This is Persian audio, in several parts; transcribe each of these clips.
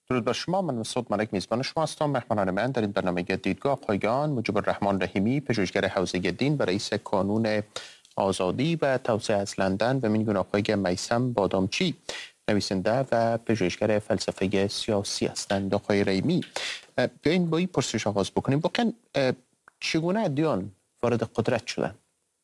درود بر شما. من مسعود ملک میزبان شما هستم. مهمانان من در این برنامه دیدگاه پایگان مجیب الرحمن رحیمی، پژوهشگر حوزه دین و رئیس کانون آزادی و توسعه از لندن، و میگون آقای میثم بادامچی، نویسنده و پژوهشگر فلسفه سیاسی هستند. آقای رحیمی، بیاین با این پرسش آغاز بکنیم. واقعا چگونه ادیان وارد قدرت شدن؟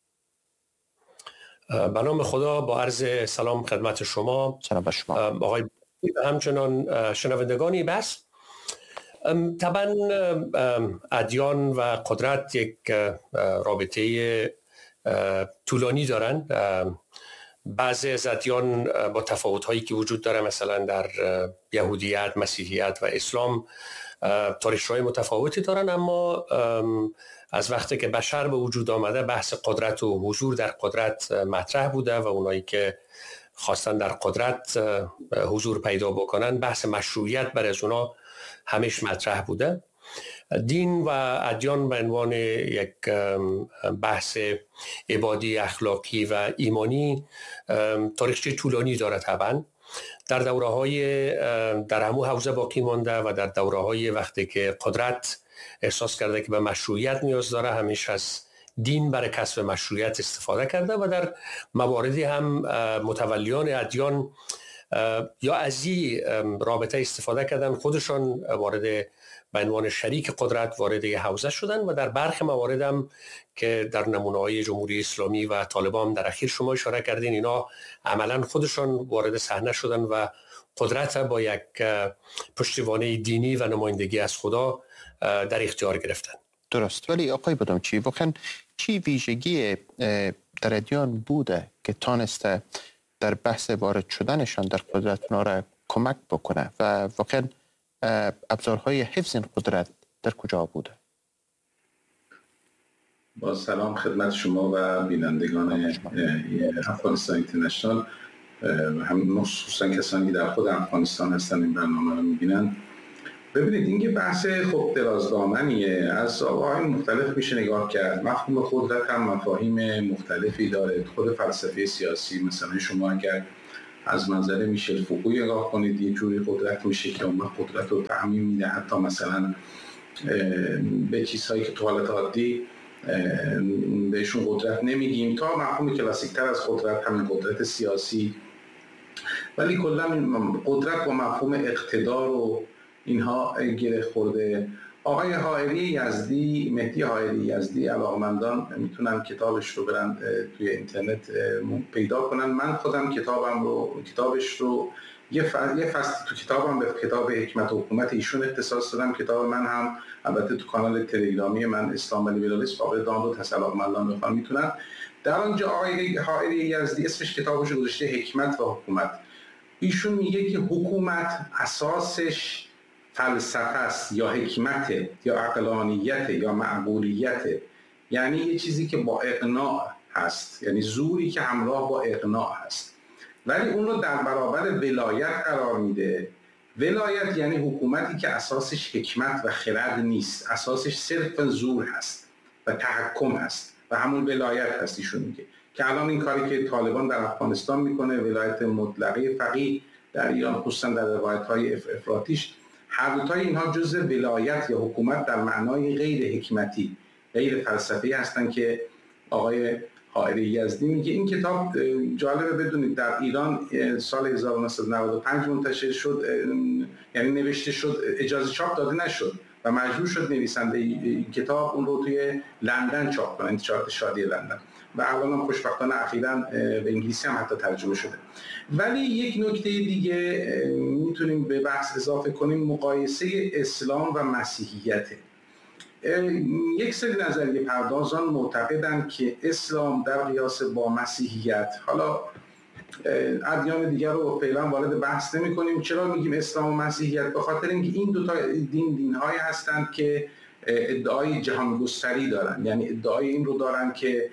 به نام خدا، با عرض سلام خدمت شما. سلام بر شما آقای همچنان شنوندگانی. بس طبعا ادیان و قدرت یک رابطه طولانی دارند. بعضی از ادیان با تفاوت‌هایی که وجود داره، مثلا در یهودیت، مسیحیت و اسلام، تاریخ‌های متفاوتی دارن، اما از وقتی که بشر به وجود آمده بحث قدرت و حضور در قدرت مطرح بوده و اونایی که خواستن در قدرت حضور پیدا بکنن، بحث مشروعیت برای از اونا همیشه مطرح بوده. دین و ادیان به عنوان یک بحث عبادی، اخلاقی و ایمانی تاریخچه طولانی داره. طبعا در دوره‌های در همون حوزه باقی مانده و در دوره‌های وقتی که قدرت احساس کرده که به مشروعیت نیاز داره، همیشه از دین برای کسب مشروعیت استفاده کرده و در مواردی هم متولیان ادیان یا از این رابطه استفاده کردن، خودشان وارد به عنوان شریک قدرت وارد یه حوزه شدن و در برخی موارد هم که در نمونه‌های جمهوری اسلامی و طالبان در اخیر شما اشاره کردین، اینا عملا خودشان وارد صحنه شدن و قدرت با یک پشتیبانی دینی و نمایندگی از خدا در اختیار گرفتن. درست. ولی آقای بادامچی، واقعا چی ویژگی در ادیان بوده که تانسته در بحث وارد شدنشان در قدرت اونا را کمک بکنه و واقعا ابزارهای حفظ این قدرت در کجا بوده؟ با سلام خدمت شما و بینندگان افغانستان اینترنشنال، هم خصوصا کسانی که در خود افغانستان هستن این برنامه رو میبینن. ببینید، این که بحث خب درازدامنیه، از آقاهای مختلف میشه نگاه کرد. مفهوم قدرت هم مفاهیم مختلفی داره. خود فلسفه سیاسی، مثلا شما اگر از منظر میشل فوکو نگاه کنید، یه جوری قدرت میشه که اون قدرت رو تعمیم میده، حتی مثلا به چیزهایی که تو حالت عادی بهشون قدرت نمیگیم، تا مفهوم کلاسیکتر از قدرت، همین قدرت سیاسی. ولی کلا قدرت با مفهوم اقتدار و اینها گره خورده. آقای حائری یزدی، مهدی حائری یزدی، علاقمندان میتونن کتابش رو برن توی اینترنت پیدا کنن. من خودم کتابش رو یه فصل تو کتابم به کتاب حکمت و حکومت ایشون اختصاص دادم. کتاب من هم البته تو کانال تلگرامی من اسلام و لیبرالیسم قابل دانلود هست، علاقمندان بخوان میتونن. در آنجا آقای حائری یزدی اسمش کتابش رو گذاشته حکمت و حکومت. ایشون میگه که حکومت اساسش فلسفه است یا حکمت یا عقلانیت یا معقولیت، یعنی یه چیزی که با اقناع هست، یعنی زوری که همراه با اقناع هست، ولی اون رو در برابر ولایت قرار میده. ولایت یعنی حکومتی که اساسش حکمت و خرد نیست، اساسش صرف زور هست و تحکم هست و همون ولایت هست. ایشون میگه که الان این کاری که طالبان در افغانستان میکنه، ولایت مطلقه فقیه در ایران، خصوصا در روایت‌های افراطیش، هر دوتای اینها جزء ولایت یا حکومت در معنای غیر حکمتی، غیر فلسفی هستن که آقای حائری یزدی میگه. این کتاب جالبه بدونید در ایران سال 1995 منتشر شد، یعنی نوشته شد، اجازه چاپ داده نشد و مجبور شد نویسنده این کتاب اون رو توی لندن چاپ کنه، انتشارات شادی لندن، و الان هم خوشبختانه اخیراً به انگلیسی هم حتی ترجمه شده. ولی یک نکته دیگه میتونیم به بحث اضافه کنیم، مقایسه اسلام و مسیحیت. یک سری نظریه پردازان معتقدند که اسلام در قیاس با مسیحیت، حالا ادیان دیگر رو فعلا وارد بحث نمی کنیم. چرا میگیم اسلام و مسیحیت؟ به خاطر اینکه این دو تا دین‌هایی هستند که ادعای جهانگستری دارن، یعنی ادعای این رو دارن که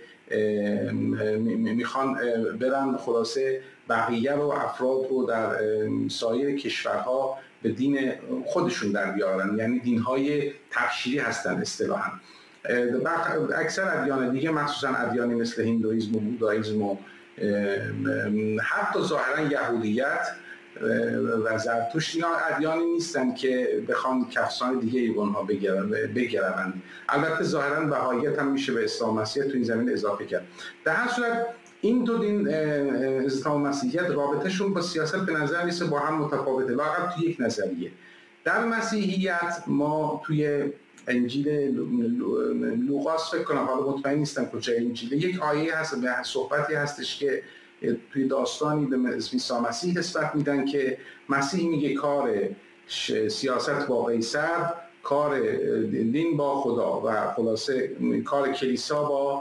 میخوان برن خلاصه بقیه رو، افراد رو در سایر کشورها به دین خودشون در بیارن، یعنی دین‌های تبشیری هستن اصطلاحاً. اکثر ادیان دیگه، مخصوصا ادیانی مثل هندوئیسم و بودائیسم و حتی ظاهرا یهودیت، و زرتشت اینا ادیانی نیستن که بخوان کفسان دیگه اونها بگروند. البته ظاهرا بهاییت هم میشه به اسلام مسیحیت تو این زمین اضافه کرد. در هر صورت این دو دین اسلام و مسیحیت رابطهشون با سیاست به نظر نیست با هم متفاوته، لااقل تو یک نظریه. در مسیحیت ما توی انجیل لوقاس فکر کنم، حالا مطمئن نیستم کجای انجیل، یک آیه هست، صحبتی هستش که توی داستانی به عیسی مسیح نسبت میدن که مسیح میگه کار سیاست با قیصر، کار دین با خدا و خلاصه کار کلیسا با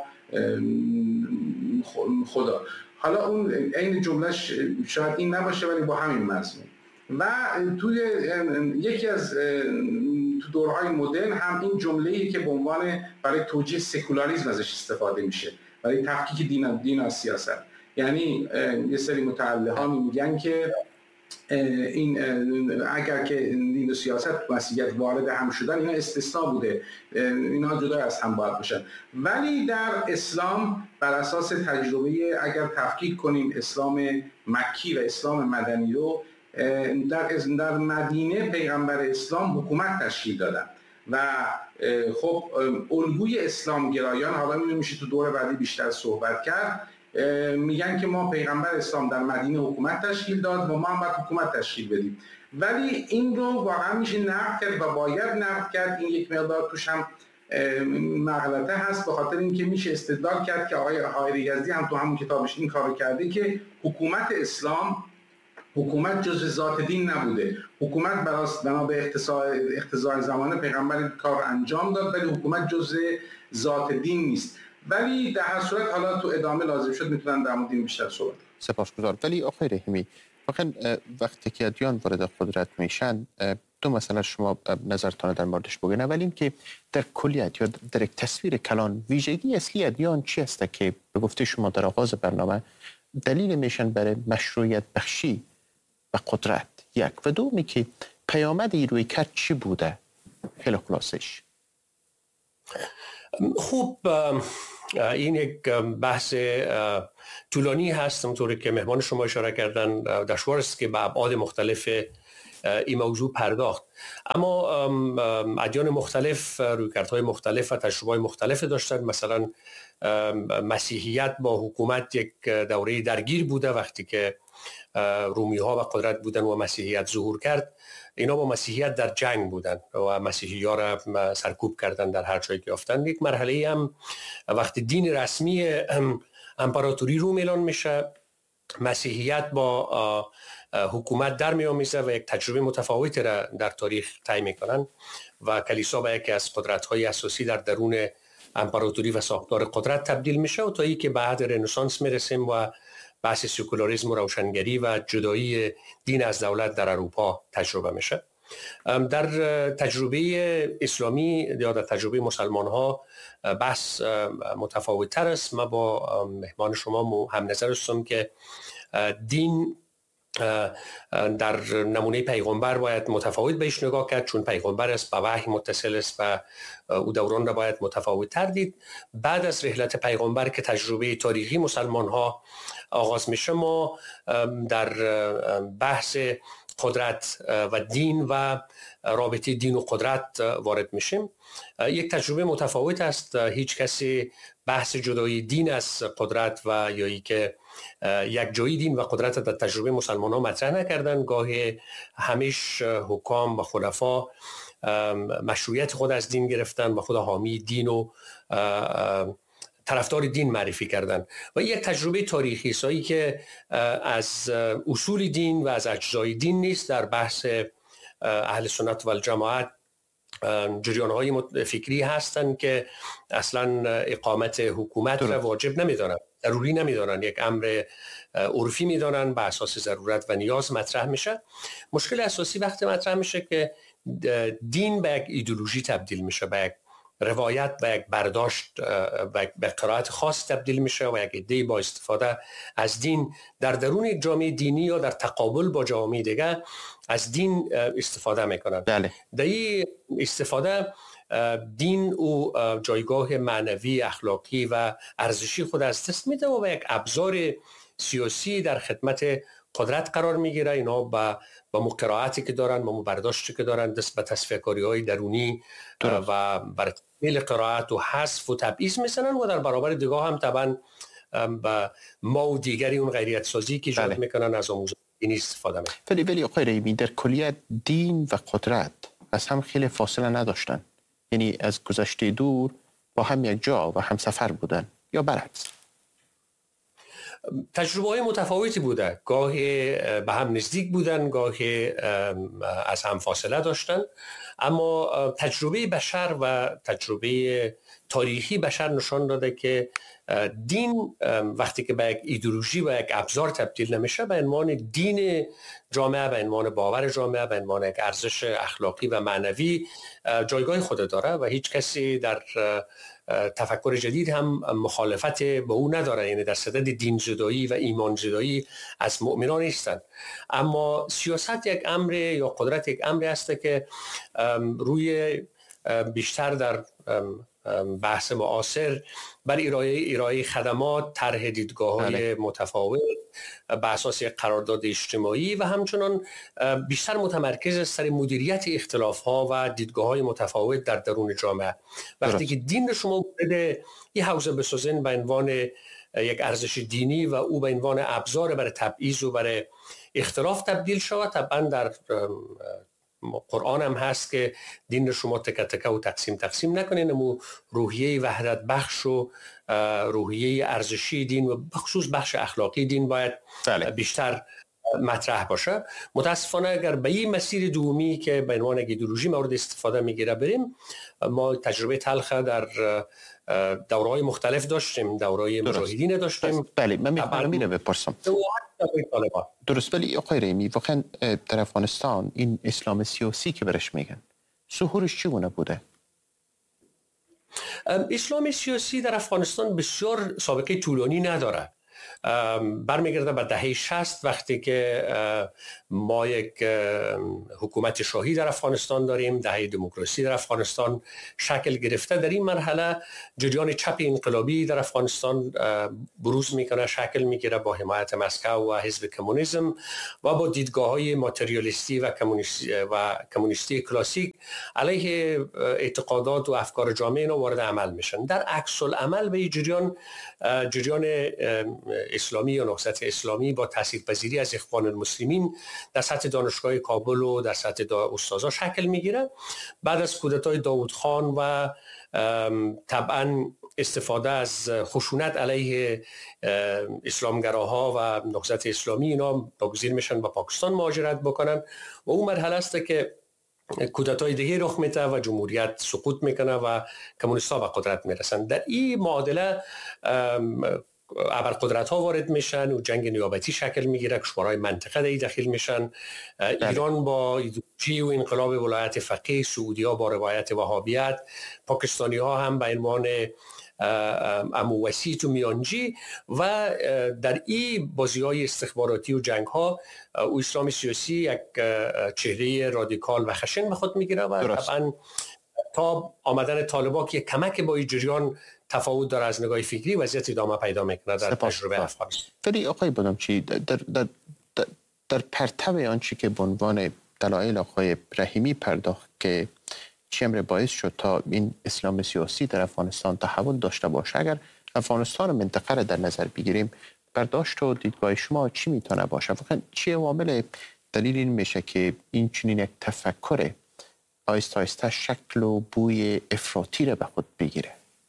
خدا. حالا اون عین جملهش شاید این نباشه ولی با همین مضمون. و توی یکی از تو دورهای مدرن هم این جمله‌ای که به عنوان برای توجیه سکولاریسم ازش استفاده میشه، برای تفکیک دین از سیاست. یعنی یه سری متعله‌ها میگن که این اگر که دین و سیاست مسیحیت وارد هم شدن اینا استثناء بوده، اینا جدا از هم باید باشن. ولی در اسلام بر اساس تجربه اگر تفکیک کنیم اسلام مکی و اسلام مدنی رو، در مدینه پیغمبر اسلام حکومت تشکیل دادن و خب الگوی اسلام گرایان، حالا میشه تو دور بعدی بیشتر صحبت کرد، میگن که ما پیغمبر اسلام در مدینه حکومت تشکیل داد و ما هم باید حکومت تشکیل بدیم. ولی این رو واقعا میشه نقد کرد و باید نقد کرد. این یک مقدار توش هم مغلطه هست، به خاطر اینکه میشه استدلال کرد که آقای حائری یزدی هم تو همون کتابش این کارو کرده که حکومت اسلام حکومت جزء ذات دین نبوده. حکومت بنا به اقتضای زمانه پیغمبر کار انجام داد، ولی حکومت جزء ذات دین نیست. ولی در هر صورت حالا تو ادامه لازم شد میتونن در مورد این بیشتر صحبت کنم. سپاسگزارم. ولی آقای رحیمی، وقتی که ادیان وارد قدرت میشن، دو مسئله شما نظرتان در موردش بگین. اول این که در کلیت یا در یک تصویر کلان ویژگی اصلی ادیان چی است که به گفته شما در آغاز برنامه دلیل میشن برای مشروعیت بخشی و قدرت؟ یک. و دومی که پیامد این روی کرد چی بوده؟ خیلی خلاصش. خوب، این یک بحث طولانی هست، اونطوری که مهمان شما اشاره کردن. دشوار است که به ابعاد مختلف این موضوع پرداخت، اما ادیان مختلف رویکردهای مختلف و تجربه‌های مختلف داشتن. مثلا مسیحیت با حکومت یک دوره درگیر بوده، وقتی که رومی‌ها و قدرت بودن و مسیحیت ظهور کرد، اینا با مسیحیت در جنگ بودن و مسیحی‌ها را سرکوب کردن در هر جایی که یافتن. یک مرحله هم وقتی دین رسمی امپراتوری روم اعلان میشه، مسیحیت با حکومت در میآمیزه و یک تجربه متفاوتی را در تاریخ طی میکنن و کلیسا به یکی از قدرت‌های اساسی در درون امپراتوری و ساختار قدرت تبدیل میشه و تا اینکه که بعد رنسانس میرسیم و بحث سکولاریسم و روشنگری و جدایی دین از دولت در اروپا تجربه میشه. در تجربه اسلامی یا در تجربه مسلمان ها بحث متفاوت تر است. من با مهمان شما هم نظر هستم که دین در نمونه پیغمبر باید متفاوت بهش نگاه کرد، چون پیغمبر است، با وحی متصل است و او دوران را باید متفاوت تر دید. بعد از رحلت پیغمبر که تجربه تاریخی مسلمان ها آغاز میشه، ما در بحث قدرت و دین و رابطه دین و قدرت وارد میشیم. یک تجربه متفاوت است. هیچ کسی بحث جدایی دین از قدرت و یا ای که یک جایی دین و قدرت در تجربه مسلمان ها مطرح نکردن. گاهی همیش حکام و خلفا مشروعیت خود از دین گرفتن و خود حامی دین و طرفدار دین معرفی کردن و یک تجربه تاریخی سایی که از اصول دین و از اجزای دین نیست. در بحث اهل سنت و الجماعت جریان‌های فکری هستند که اصلا اقامت حکومت را واجب نمی‌دانند، ضروری نمی‌دانند، یک امر عرفی می‌دانند، بر اساس ضرورت و نیاز مطرح میشه. مشکل اساسی وقتی مطرح میشه که دین به یک ایدئولوژی تبدیل میشه، به یک روایت و یک برداشت و به قرائت خاص تبدیل میشه و یک ایده با استفاده از دین در درون یک جامعه دینی یا در تقابل با جامعه دیگه از دین استفاده میکنن. بله. در این استفاده دین او جایگاه معنوی، اخلاقی و ارزشی خود از دست میده و یک ابزار سیاسی در خدمت قدرت قرار میگیره. اینا با قرائتی که دارن، با برداشتی که دارن، دست به تصفیه‌کاری‌های درونی و بر تکمیل قرائت و حذف و تبعیض میزنن و در برابر دیگه هم طبعا با ما و دیگری اون غیریت سازی که ایجاد میکنن از آموزش دینی استفاده میکنن. ولی آقای رحیمی در کلیت دین و قدرت از هم خیلی فاصله نداشتن، یعنی از گذشته دور با هم یک جا و هم سفر بودن یا برعکس؟ تجربه های متفاوتی بوده، گاهی به هم نزدیک بودن، گاهی از هم فاصله داشتن، اما تجربه بشر و تجربه تاریخی بشر نشان داده که دین وقتی که به یک ایدئولوژی و یک ابزار تبدیل نمیشه، به عنوان دین جامعه، به عنوان باور جامعه، به عنوان یک ارزش اخلاقی و معنوی جایگاه خود داره و هیچ کسی در تفکر جدید هم مخالفت با او نداره، یعنی در صدد دین زدایی و ایمان زدایی از مؤمنان نیستند. اما سیاست یک امر یا قدرت یک امری است که روی بیشتر در بحث معاصر بر ارائه خدمات، طرح دیدگاه‌های متفاوت بر اساس قرارداد اجتماعی و همچنان بیشتر متمرکز است سر مدیریت اختلاف‌ها و دیدگاه‌های متفاوت در درون جامعه. وقتی که دین رو شما وارد این حوزه بسازین به عنوان یک ارزش دینی و او به عنوان ابزار برای تبعیض و برای اختلاف تبدیل شود، طبعا در قرآن هم هست که دین رو شما تکه تکه و تقسیم نکنین، اما روحیه وحدت بخش و روحیه ارزشی دین و بخصوص بخش اخلاقی دین باید بیشتر مطرح باشه. متاسفانه اگر به این مسیر دومی که به عنوان ایدئولوژی مورد استفاده میگیره بریم، ما تجربه تلخ در دوره‌های مختلف داشتیم، دوره‌های مجاهدین داشتیم. بله، من میره بپرسم. درست، ولی آقای رحیمی واقعا در افغانستان این اسلام سیاسی که برش میگن ظهورش چگونه بوده؟ اسلام سیاسی در افغانستان بسیار سابقه طولانی نداره. برمیگرده به دهه 60 وقتی که ما یک حکومت شاهی در افغانستان داریم، دهه دموکراسی در افغانستان شکل گرفته. در این مرحله جریان چپ انقلابی در افغانستان بروز میکنه، شکل میگیره با حمایت مسکو و حزب کمونیسم و با دیدگاه‌های ماتریالیستی و کمونیستی کلاسیک علیه اعتقادات و افکار جامعه اینا وارد عمل میشن. در عکس العمل به جریان اسلامی یا نهضت اسلامی با تاثیرپذیری از اخوان المسلمین در سطح دانشگاه کابل و در سطح استادا شکل میگیره. بعد از کودتای داوود خان و طبعا استفاده از خشونت علیه اسلامگراها و نهضت اسلامی، اینا ناگزیر میشن با پاکستان مهاجرت بکنن و اون مرحله است که کودتای دیگه رخ میده و جمهوریت سقوط میکنه و کمونیست‌ها به قدرت میرسن. در این معادله ابرقدرت‌ها وارد میشن و جنگ نیابتی شکل میگیره، کشورهای منطقه در این دخیل میشن. ایران با ایدئولوژی و انقلاب ولایت فقیه، سعودی‌ها با روایت وهابیت، پاکستانی‌ها هم به عنوان امو وسیط و میانجی و در این بازی‌های استخباراتی و جنگ‌ها و اسلام سیاسی یک چهره رادیکال و خشن به خود میگیره و طبعا تا آمدن طالبان که کمک با این جریان تفاوت داره از نگاه فکری، وضعیت ادامه پیدا میکنه در تجربه افغانستان. ولی آقای بادامچی در پرتو آنچه که به عنوان دلایل آقای رحیمی پرداخت که چه امر باعث شد تا این اسلام سیاسی در افغانستان تحول داشته باشه، اگر افغانستان منطقه را در نظر بگیریم، برداشت و دیدگاه شما چی میتونه باشه؟ واقعا چه عوامل دلیل این میشه که این چنین یک تفکر آیسته آیسته شکل و بوی افراطی را به خود بگیره؟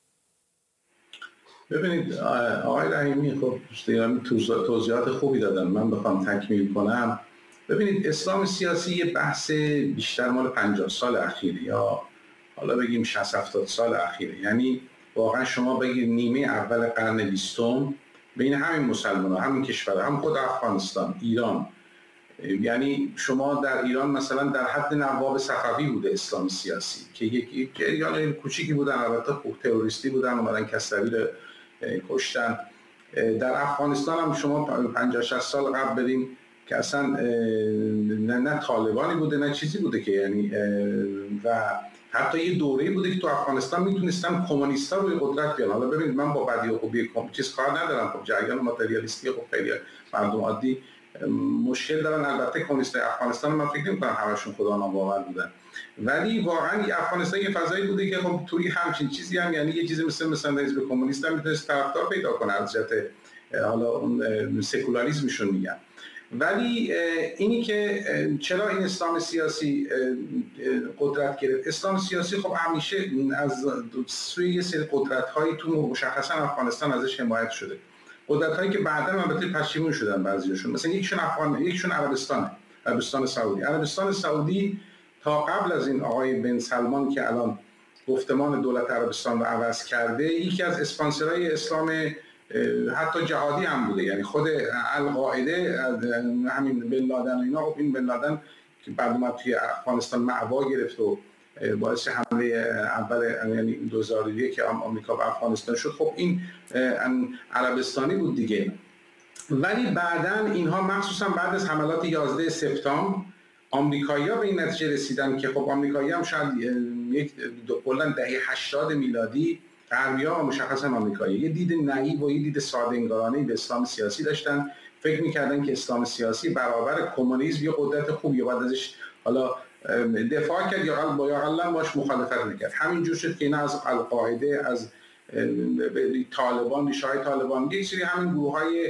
ببینید آقای رحیمی خب توضیحات خوبی دادن، من بخوام تکمیل کنم. ببینید اسلام سیاسی یه بحث بیشتر مال 50 سال اخیره یا حالا بگیم 60-70 سال اخیره، یعنی واقعا شما بگید نیمه اول قرن 20 بین همین مسلمان‌ها، همین کشور، هم خود افغانستان، ایران، یعنی شما در ایران مثلا در حد نواب صفوی بوده اسلام سیاسی که یک جریان کوچیکی بودن، البته خوب تروریستی بودن، اومدن کسروی رو کشتن. در افغانستان هم شما 50-60 سال قبل بریم که اصلا نه طالبانی بوده نه چیزی بوده که یعنی و حتی یه دوره‌ای بوده که تو افغانستان میتونستن کمونیست‌ها روی قدرت بیان. حالا ببینید من با بدی و خوبی چیز کار ندارم، خب جریان ماتریالیستی خب خیلی مردم عادی مشکل دارن. البته کمونیستای افغانستان من فکر نمی‌کنم همشون خدا ناباور بودن، ولی واقعا افغانستان یه فضایی بوده که خب توی همچین چیزی هم یعنی یه چیزی مثلا حزب کمونیست هم میتونست طرفدار پیدا کنه از جهت حالا اون سکولاریسمشون میگن. ولی اینی که چرا این اسلام سیاسی قدرت گرفت، اسلام سیاسی خب همیشه از سوی یه سری قدرت‌هایی تو مشخصا افغانستان ازش حمایت شده، قدرت‌هایی که بعداً البته پشیمون شدن بعضی‌هاشون. مثلا یکیشون عربستان سعودی. عربستان سعودی تا قبل از این آقای بن سلمان که الان گفتمان دولت عربستان رو عوض کرده، یکی از اسپانسرهای اسلام حتی جهادی هم بوده. یعنی خود القاعده، همین بن لادن و اینا، این بن لادن که بعد اومد توی افغانستان معوا گرفت و باعث حمله اول یعنی 2001 که آمریکا به افغانستان شد، خب این عربستانی بود دیگه. ولی بعداً اینها مخصوصا بعد از حملات 11 سپتامبر آمریکایی‌ها به این نتیجه رسیدن که خب آمریکایی‌ها هم شاید کلاً دهه 80 میلادی غربی‌ها مشخصاً آمریکایی یه دید نایو و یه دید ساده‌انگارانه‌ای به اسلام سیاسی داشتن، فکر می‌کردن که اسلام سیاسی برابر کمونیسم یه قدرت خوبیه، بعد ازش حالا دفاع کرد یا اقلا باش مخالفت نکرد. همینجور شد که اینا از القاعده، از طالبان، ریشه‌های طالبان، یک سری همین گروه‌های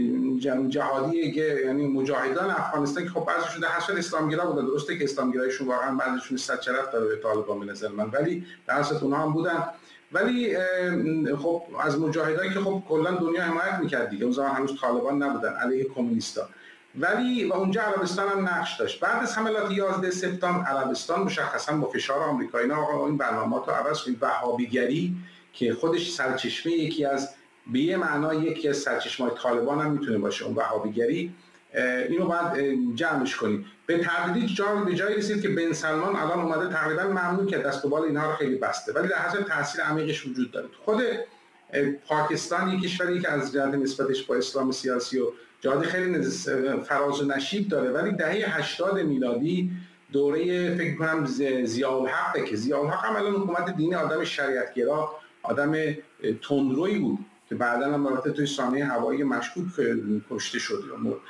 جهادی که یعنی مجاهدان افغانستان که خب بعضیشون در حسب اسلامگرا بودن، درسته که اسلامگرایشون واقعا بعضیشون صد شرف داره به طالبان به نظر من، ولی در اصل اونها هم بودن. ولی خب از مجاهدایی که خب کلا دنیا حمایت می‌کرد دیگه، اون زمان هنوز طالبان نبودن، علیه کمونیستا. ولی و اونجا عربستان هم نقش داشت. بعد از حملات 11 سپتامبر عربستان مشخصا با فشار آمریکایی‌ها آقا این برنامه‌ها رو عوض کنید، وهابیگری که خودش سرچشمه یکی از به یه معنا یکی از سرچشمه‌های طالبان هم میتونه باشه، اون وهابیگری، اینو باید جمعش کنید. به تدریج به جایی رسید که بن سلمان الان اومده تقریبا ممنوع که دست و بال اینها رو خیلی بسته، ولی در حال تاثیر عمیقش وجود داره. خود پاکستان یک کشوری که از جهت نسبتش با اسلام سیاسی و جهاد خیلی فراز و نشیب داره، ولی دهه 80 میلادی دوره فکر کنم ضیاءالحق که ضیاءالحق هم الان حکومت دینی، آدم شریعتگرا، آدم تندرویی بود که بعداً هم البته توی سانحه هوایی مشکوک کشته شد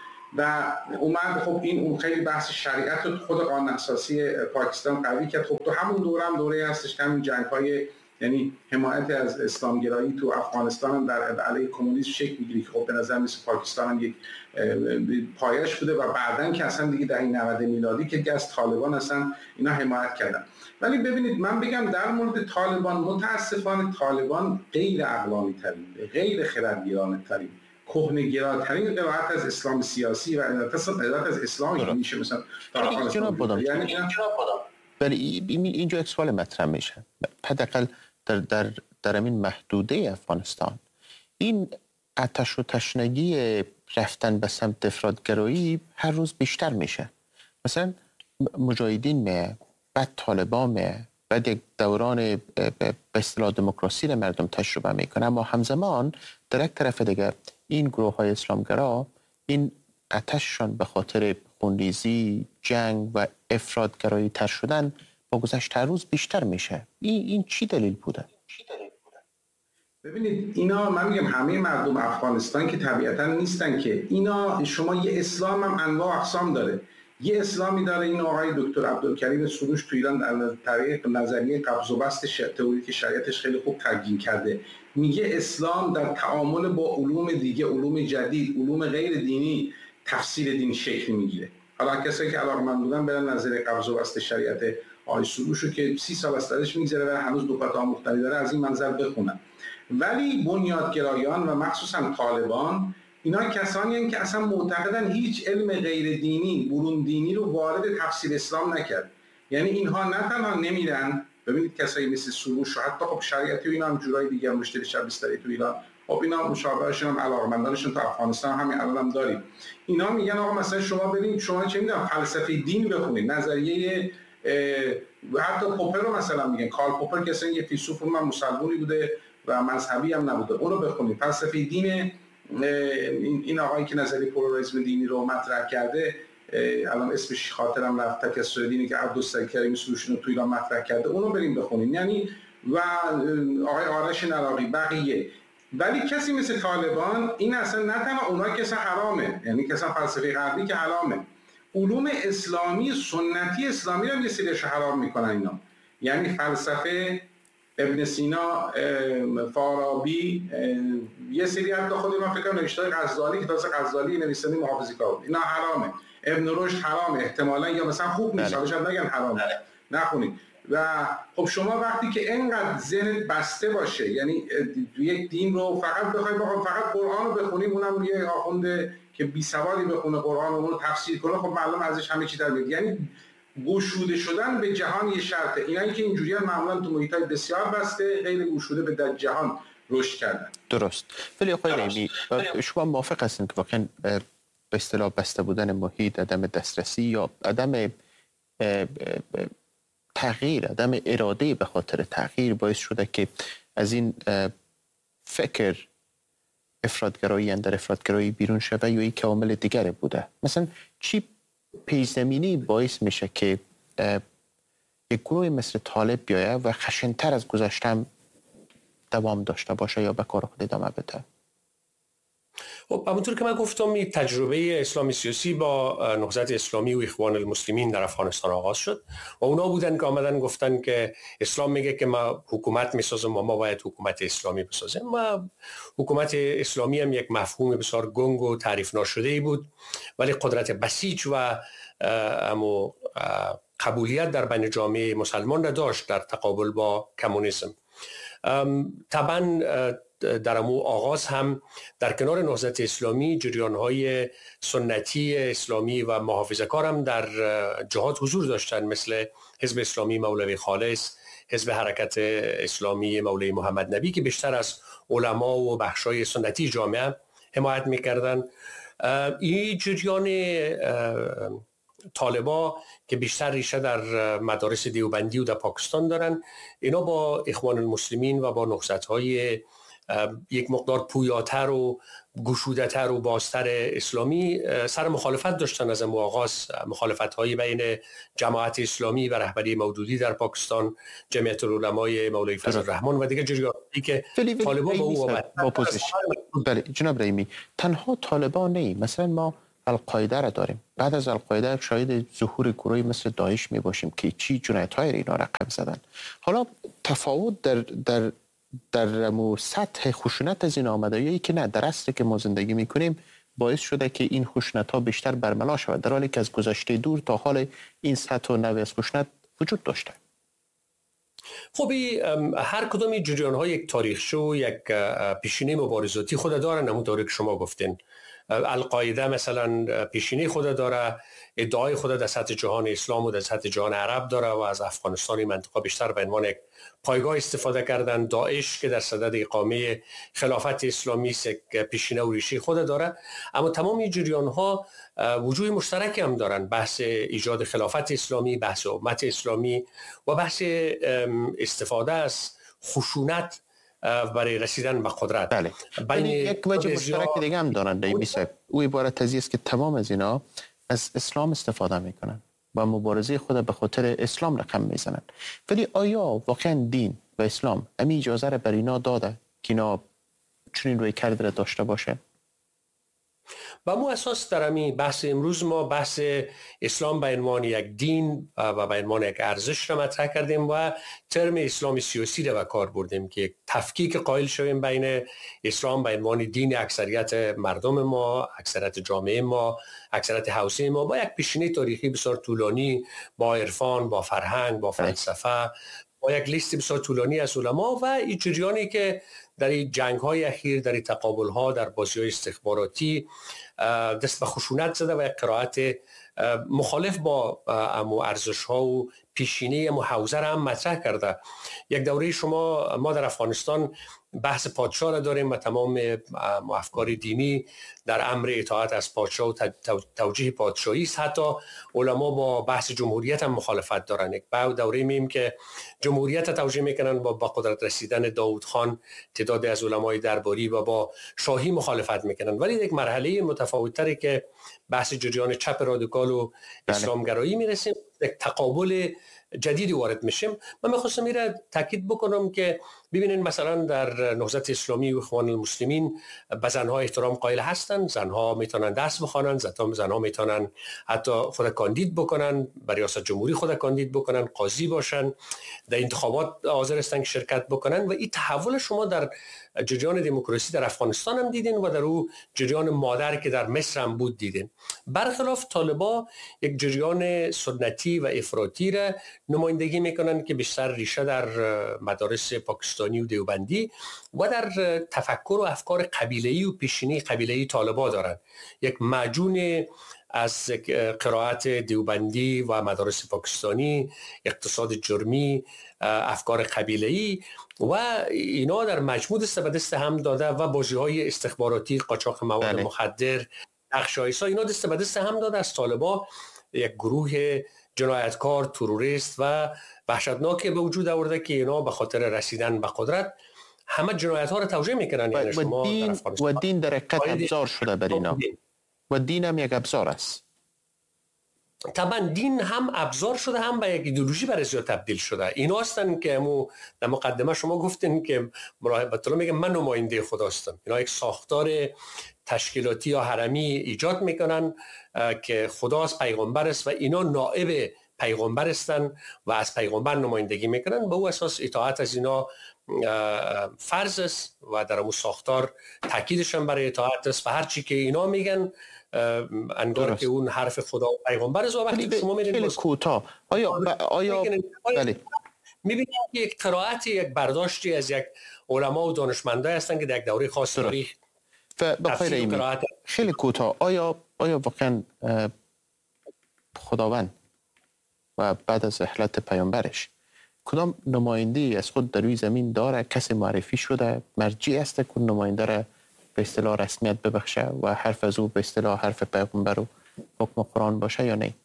و اومد. خب این اون خیلی بحث شریعت و خود قانون اساسی پاکستان قوی کرد. خب تو همون دوره هم دوره هستش که همین جنگ‌های یعنی حمایت از اسلامگرایی تو افغانستان هم در علیه کمونیسم شکل می‌گیره که خب به نظر میاد پاکستان هم یک پایش بوده و بعداً که اصلا دیگه دهه 90 میلادی که از طالبان اصلا اینا حمایت کردن. ولی ببینید من بگم در مورد طالبان، متاسفانه طالبان غیر عقلانی ترین، غیر خردگیرانه ترین، کهنه‌گراترین قرائت از اسلام سیاسی و قرائت از اسلام که میشه مثلا یعنی ولی اینجا سوال مطرح میشه، حداقل در این محدوده افغانستان این آتش و تشنگی رفتن به سمت افراط‌گرایی هر روز بیشتر میشه. مثلا مجاهدین میه، بعد طالبان میه، بعد یک دوران به اصطلاح دموکراسی رو مردم تجربه میکنه، اما همزمان در یک طرف دیگه این گروه های اسلامگرا این آتششان به خاطر خونریزی، جنگ و افراط‌گرایی تر شدن با گذشت هر روز بیشتر میشه. این چی دلیل بوده؟ ببینید اینا، من میگم همه مردم افغانستان که طبیعتا نیستن که اینا، شما یه اسلام هم انواع اقسام داره. یه اسلامی داره این آقای دکتر عبدالکریم سروش تو ایران در طریق نظریه قبض و بسط تئوری که شریعتش خیلی خوب تبیین کرده، میگه اسلام در تعامل با علوم دیگه، علوم جدید، علوم غیر دینی تفسیر دین شکل میگیره. حالا کسایی که علاقه‌مند بودن برن نظریه قبض و بسط شریعت آقای سروش که 30 سال است درش میگذره و هنوز نکات آموختنی داره، از این منظر بخونن. ولی بنیادگرایان و مخصوصا طالبان اینا کسانی هستند که اصلا معتقدن هیچ علم غیر دینی، برون دینی رو وارد تفسیر اسلام نکرد. یعنی اینها نه تنها نمیرن، ببینید کسایی مثل سروش و حتی خب شریعتی و اینا هم جورای دیگه مشتری شبیستری تو ایران، خب اینا مشابهشون هم علاقمندانشون تو افغانستان همین الان هم داریم. اینا میگن آقا مثلا شما برید شما چه میدونم فلسفه دین بخونید، نظریه حتی پوپر رو مثلا میگن، کارل پوپر که اصلا یه فیلسوف من مسلمانی بوده و مذهبی هم نبوده، اون رو بخونید. فلسفه دین این آقایی که نظریه پلورالیسم دینی رو مطرح کرده، الان اسمش خاطرم رفت، تکثرالدینی که عبدالکریم سروش رو تو ایران مطرح کرده، اون رو بریم بخونید. یعنی و آقای آرش نراقی، بقیه ولی کسی مثل طالبان این اصلا نه تنها اونها که اصلا حرامه، یعنی که اصلا فلسفه غربی که حرامه، علوم اسلامی سنتی اسلامی رو یه سریش حرام میکنن اینا. یعنی فلسفه ابن سینا، فارابی، یه سری حتی خود من فکر کنم نوشته‌های غزالی که تازه غزالی نویسنده محافظه‌کار بود، اینا حرامه. ابن رشد حرامه احتمالاً، یا مثلا خوب نیست، حالا شاید نگن حرامه، نخونید. و خب شما وقتی که اینقدر ذهنت بسته باشه، یعنی یک دین رو فقط بخوای فقط قرآن رو بخونیم، اونم یه آخونده که بی سوادی بخونه قرآن رو تفسیر کنه، خب معلوم ازش همه چی در میاد. یعنی گشوده شدن به جهان یه شرطه. اینایی که اینجوریان معمولا تو محیطای بسیار بسته، غیر گشوده به جهان رشد کردن. درست. ولی آقای رحیمی، شما موافق هستین که واقعا به اصطلاح بسته بودن محیط، عدم دسترسی یا عدم تغییر، عدم اراده به خاطر تغییر باعث شده که از این فکر افراطگرایی اندر افراطگرایی بیرون شده، یا یک عامل دیگری بوده؟ مثلا چی پیش‌زمینی باعث میشه که یک گروه مثل طالب بیاید و خشن‌تر از گذشته دوام داشته باشه یا به کار خود ادامه بده؟ خب همونطور که من گفتم، این تجربه اسلامی سیاسی با نهضت اسلامی و اخوان المسلمین در افغانستان آغاز شد و اونا بودن که آمدن گفتن که اسلام میگه که ما حکومت میسازیم و ما باید حکومت اسلامی بسازیم. و حکومت اسلامی هم یک مفهوم بسیار گنگ و تعریف ناشده‌ای بود، ولی قدرت بسیج و قبولیت در بین جامعه مسلمان را داشت در تقابل با کمونیسم. طبعا در امو آغاز هم در کنار نهضت اسلامی جریان‌های سنتی اسلامی و محافظه‌کار هم در جهات حضور داشتند، مثل حزب اسلامی مولوی خالص، حزب حرکت اسلامی مولوی محمد نبی که بیشتر از علما و بخشای سنتی جامعه حمایت می‌کردند. این جریان طالبا که بیشتر ریشه در مدارس دیوبندی و در پاکستان دارن، اینا با اخوان المسلمین و با نهضت‌های یک مقدار پویاتر و گشوده‌تر و بازتر اسلامی سر مخالفت داشتن. از آغاز مخالفت‌های بین جماعت اسلامی و رهبری مودودی در پاکستان، جمعیت العلمای مولوی فضل الرحمن و دیگر جریان‌هایی که طالبان با او بله جناب رحیمی، تنها طالبان نه، مثلا ما القاعده را داریم. بعد از القاعده شاید ظهور گروهی مثل داعش می باشیم که چی جنایت‌های اینا رقم زدن. حالا تفاوت در سطح خشونت از این آمدایی که نه، در اصلی که ما زندگی میکنیم باعث شده که این خشونت ها بیشتر برملا شود، در حالی که از گذشته دور تا حال این سطح و نوع از خشونت وجود داشته. خب هر کدام این جریان ها یک تاریخچه، یک پیشینه مبارزاتی خود دارن. همونطوری که شما گفتین، القاعده مثلا پیشینه خود داره، ادعای خود در سطح جهان اسلام و در سطح جهان عرب داره و از افغانستان منطقه بیشتر به عنوان یک پایگاه استفاده کردن. داعش که در صدد اقامه خلافت اسلامی است، پیشینه و ریشه خود داره. اما تمام این جریان ها وجوه مشترکی هم دارن، بحث ایجاد خلافت اسلامی، بحث امت اسلامی و بحث استفاده از خشونت برای رسیدن به قدرت. بله. یک وجه مشترک دیگه هم دارن در میسه، او عبارت از است که تمام از اینا از اسلام استفاده میکنن و مبارزه خود به خاطر اسلام رقم میزنن. ولی آیا واقعا دین و اسلام امی اجازه را بر اینا داده که اینا چنین روی کرد را داشته باشه؟ و مو اساس در همین بحث امروز ما بحث اسلام به عنوان یک دین و به عنوان یک ارزش را مطرح کردیم و ترم اسلامی سیاسی را به کار بردیم که یک تفکیک قائل شویم بین اسلام به عنوان دین اکثریت مردم ما، اکثریت جامعه ما، اکثریت حوزه ما، با یک پیشینه تاریخی بسیار طولانی، با عرفان، با فرهنگ، با فلسفه، با یک لیست بسیار طولانی از علما و این جریانی که در جنگ‌های اخیر، در تقابل‌ها، در بازی‌های استخباراتی دست به خشونت زده و یک قرائت مخالف با ارزش‌ها و پیشینه حوزه را هم مطرح کرده. یک دوره ما در افغانستان بحث پادشاه را داریم و تمام افکار دینی در امر اطاعت از پادشاه و توجیه پادشاهی است. حتی علما با بحث جمهوریت هم مخالفت دارن. یک دوره میم که جمهوریت توجیه میکنن با قدرت رسیدن داوود خان، تعدادی از علمای درباری و با شاهی مخالفت میکنن. ولی یک مرحله متفاوت‌تری که بحث جریان چپ رادیکال و اسلامگرایی میرسیم، یک تقابل جدیدی وارد میشیم. من میخواستم میره تاکید بکنم که ببینین مثلا در نهضت اسلامی و اخوان المسلمین به زنها احترام قائل هستند، زنها میتونن درس بخوانن، زنها میتونن حتی خود کاندید بکنن، برای ریاست جمهوری خود کاندید بکنن، قاضی باشن، در انتخابات حاضر هستن که شرکت بکنن. و این تحول شما در جریان دموکراسی در افغانستان هم دیدین و در او جریان مادر که در مصر هم بود دیدین. برخلاف طالبا یک جریان سنتی و افراطی را نمایندگی میکنن که بیشتر ریشه در مدارس پاکستانی و دیوبندی و در تفکر و افکار قبیله‌ای و پیشینی قبیله‌ای طالبا دارن. یک معجون از قرائت دیوبندی و مدارس پاکستانی، اقتصاد جرمی، افکار قبیله‌ای و اینا در مجموع دست به دست هم داده و بازی‌های استخباراتی، قاچاق مواد مخدر، نقش‌هایسا، اینا دست به دست هم داده از طالبا یک گروه جنایتکار، تروریست و وحشتناک به وجود آورده که اینا به خاطر رسیدن به قدرت همه جنایت‌ها را توجیه می‌کنن. یعنی شما و دین در حقیقت ابزار شده بر اینا و دین هم یک ابزار است. طبعا دین هم ابزار شده، هم به یک ایدئولوژی برای زیاد تبدیل شده. اینا هستن که در مقدمه شما گفتین که مراقبت الله میگه من نماینده خدا هستم. اینا یک ساختار تشکیلاتی یا حرمی ایجاد میکنن که خدا از پیغمبر است و اینا نائب پیغمبر هستن و از پیغمبر نمایندگی میکنن. به او اساس اطاعت از اینا فرض است و در اون ساختار تاکیدشان برای اطاعت است و هر چی که اینا میگن انگار که اون حرف خدا و پیغمبر است. و وقتی شما میرین خیلی کوتاه آیا میبینید که یک قرائت، یک برداشتی از یک علما و دانشمندای هستن که در یک دوره خاص تاریخ خیلی کوتاه آیا واقعا خداوند و بعد از رحلت پیامبرش کدام نماینده‌ای از خود در روی زمین داره؟ کسی معرفی شده مرجعی است که نماینده را به اصطلاح رسمیت ببخشه و حرف از او به اصطلاح حرف پیغمبر و حکم قرآن باشه یا نه؟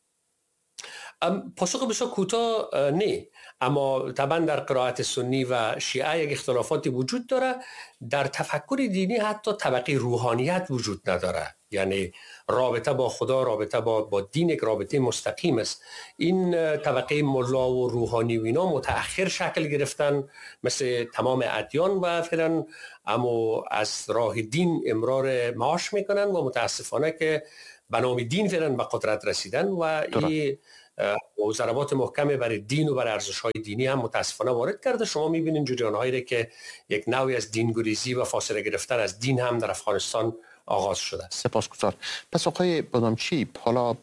پاسخ بسیار کوتاه نه، اما طبعا در قرائت سنی و شیعه یک اختلافاتی وجود داره. در تفکر دینی حتی طبقه روحانیت وجود نداره، یعنی رابطه با خدا، رابطه با دین یک رابطه مستقیم است. این طبقه ملا و روحانی و اینا متأخر شکل گرفتن مثل تمام ادیان و فعلا اما از راه دین امرار معاش میکنن و متاسفانه که به نام دین فعلا به قدرت رسیدن و این ضربات محکمه برای دین و برای ارزش‌های دینی هم متاسفانه وارد کرده. شما می‌بینید جریان‌هایی که یک نوعی از دینگریزی و فاصله گرفتن از دین هم در افغانستان آغاز شده. سپاسگزار. پس آقای بادامچی، حالا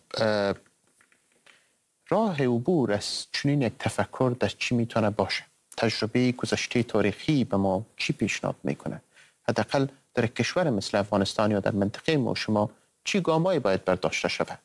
راه عبور از چنین یک تفکر در چی میتونه باشه؟ تجربه گذشته تاریخی به ما چی پیشنهاد میکنه؟ حداقل در کشور مثل افغانستان یا در منطقه ما شما چی گامایی باید برداشته شود؟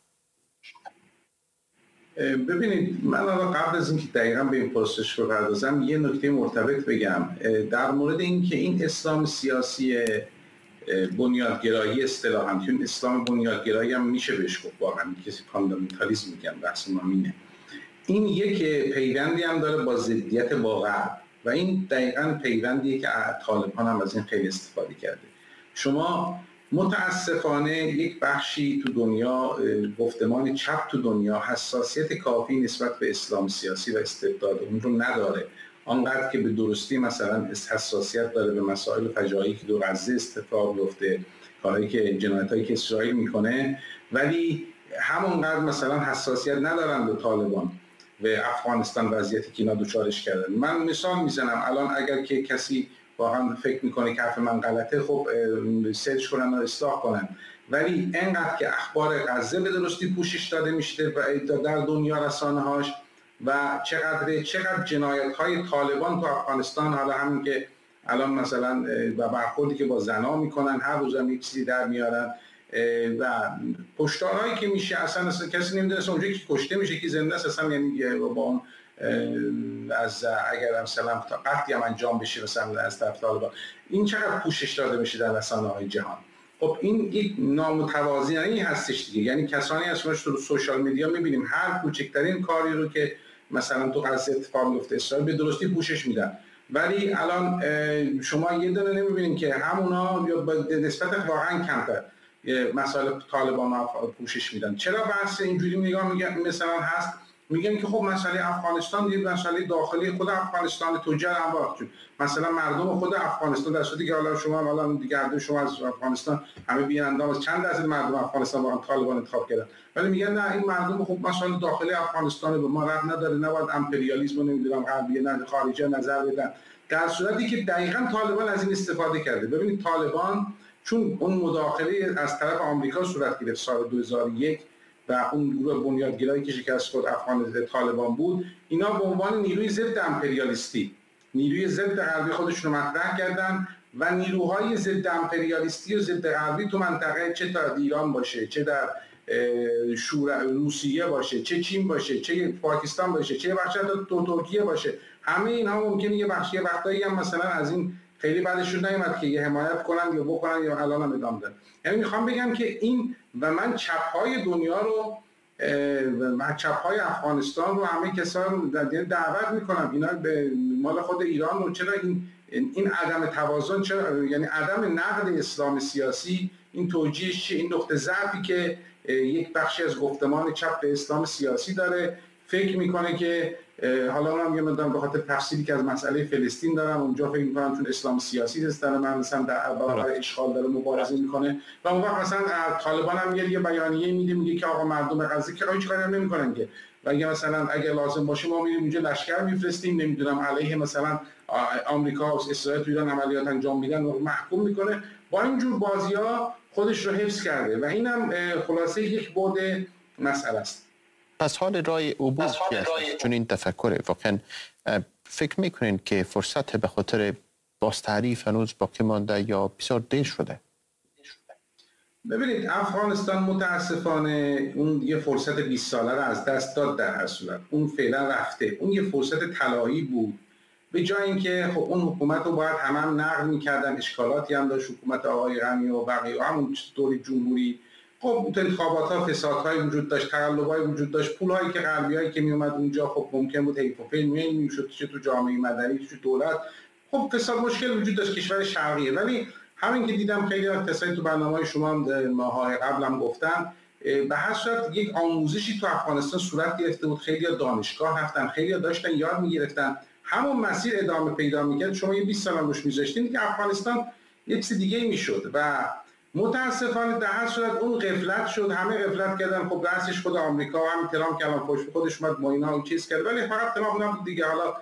ببینید، من قبل از اینکه دقیقاً به این پرسش بپردازم یه نکته مرتبط بگم در مورد اینکه این اسلام سیاسی بنیادگرایی اصطلاحاً، چون اسلام بنیادگرایی هم میشه بهش گفت، واقعا کسی فاندامنتالیسم میگن، بحث ما اینه. این یک پیوندی هم داره با ضدیت با غرب و این دقیقاً پیوندیه که طالبان هم از این خیلی استفاده کرده. شما متاسفانه یک بخشی تو دنیا، گفتمان چپ تو دنیا حساسیت کافی نسبت به اسلام سیاسی و استبداد اون رو نداره، آنقدر که به درستی مثلا حساسیت داره به مسائل فجایعی که دو غزه اتفاق میفته، کاری که جنایتایی که اسرائیل میکنه، ولی همونقدر مثلا حساسیت ندارن به طالبان و افغانستان وضعیتی که اینا دوچارش کردن. من مثال میزنم، الان اگر که کسی واقعا فکر میکنه که حرف من غلطه، خب سرچ کنن و اصلاح کنن، ولی اینقدر که اخبار غزه به درستی پوشش داده میشه و در دنیا رسانه‌هاش و چقدر جنایت‌های طالبان تو افغانستان، حالا همین که الان مثلا و برخوردی که با زنا میکنن، هر روز هم یک چیزی در میارن و کشتارهایی که میشه، اصلا کسی نمیدونه اونجا کی کشته میشه کی زنده است، اصلا یعنی با اون از اگر مثلا قتلی هم انجام بشه مثلا از طرف طالبان، این چقدر پوشش داده میشه در رسانه‌های جهان. خب این یک نامتوازنی هستش دیگه، یعنی کسانی هستن تو سوشال میدیا میبینیم هر کوچکترین کاری رو که مثلا تو غزه اتفاق میفته اسرائیل به درستی پوشش میدن، ولی الان شما یه دونه نمیبینید که همونا یا به نسبت واقعا کمتر مسائل طالبان رو پوشش میدن. چرا بحث اینجوری نگاه میگم مثلا هست؟ میگن که خب مسئله افغانستان یه مسئله داخلی خود افغانستان توجیه انواع، مثلا مردم خود افغانستان، در صورتی که حالا شما حالا دیگه شما از افغانستان همه بیننده از چند درصد مردم افغانستان با طالبان انتخاب کردن، ولی میگن نه این مردم خب مسئله داخلی افغانستان به ما ربط نداره، نباید امپریالیسم رو نمیدونم غربی نه خارجی نظر بدن، در صورتی که دقیقاً طالبان از این استفاده کرده. ببینید طالبان چون اون مداخله از طرف آمریکا صورت گرفت سال 2001 و اون گروه بنیادگرایی که شکست خورد افغان طالبان بود، اینا به عنوان نیروی ضد امپریالیستی، نیروی ضد غربی خودشون رو مطرح کردن و نیروهای ضد امپریالیستی و ضد غربی تو منطقه، چه در ایران باشه، چه در روسیه باشه، چه چین باشه، چه پاکستان باشه، چه بخشی تو ترکیه باشه، همه اینها ممکنه یه بخشی وقتایی هم مثلا از این خیلی بعدشون نیومد که یه حمایت کنن یا بکنن یا الان هم ادامه بدن. یعنی میخوام بگم که این و من چپ‌های دنیا رو و چپ‌های افغانستان رو همه کسان دعوت میکنم اینا به مال خود ایران رو، چرا این عدم توازن، چرا یعنی عدم نقد اسلام سیاسی، این توجیهش چیه؟ این نقطه ضعفی که یک بخشی از گفتمان چپ به اسلام سیاسی داره، فکر میکنه که حالا من میگم به خاطر تفصیلی که از مسئله فلسطین دارم اونجا فکر میکنم چون اسلام سیاسی هست داره من مثلا در برابر اشغال داره مبارزه میکنه و اون وقت مثلا طالبان هم یه بیانیه میده میگه که آقا مردم غزه که هیچ کاری هم نمیکنن که، و اگه لازم باشه ما میریم اونجا لشکر میفرستیم نمیدونم علیه مثلا آمریکا و اسرائیل تو ایران عملیات انجام میدن و محکوم میکنه. با اینجور بازی‌ها خودش رو حفظ کرده و اینم خلاصه یک بعد مسئله است. پس حال رای عبور چون این تفکر واقعا فکر میکنین که فرصت به خاطر باز تعریف هنوز باقی مانده یا بسیار دیر شده؟ ببینید افغانستان متاسفانه اون یه فرصت 20 ساله رو از دست داد، در هر صورت اون فعلا رفته، اون یه فرصت طلایی بود، به جای اینکه خب اون حکومت رو باید هم نقد می‌کردن، اشکالاتی هم داشت حکومت آقای غنی و بقیه همون دوره جمهوری، خب انتخابات‌ها فسادهای وجود داشت، تقلب‌های وجود داشت، پول‌هایی که غربیایی که میومد اونجا خب ممکن بود حیف و فیل میشد چه تو جامعه مدنی چه تو دولت، خب فساد مشکل وجود داشت کشور شرقیه. ولی همین که دیدم خیلی از کسایی تو برنامه‌های شما ماهای قبلم گفتن، به هر صورت یک آموزشی تو افغانستان صورت گرفته بود، خیلی دانشگاه رفتن، خیلی داشتن یاد می‌گرفتن، همون مسیر ادامه پیدا می‌کرد. شما یه 20 سال هم روش می‌ذاشتین که افغانستان یک چیز دیگه‌ای می‌شد و متاسفانه در هر صورت اون غفلت شد، همه غفلت کردن. خب راستش خود آمریکا و همین ترامپ که الان پشت خودش اومد با اینا چیز کرد، ولی فقط ترامپ نبود دیگه، حالا